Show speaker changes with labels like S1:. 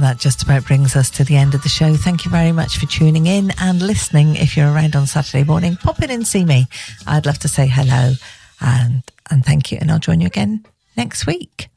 S1: that just about brings us to the end of the show. Thank you very much for tuning in and listening. If you're around on Saturday morning, pop in and see me. I'd love to say hello and thank you. And I'll join you again next week.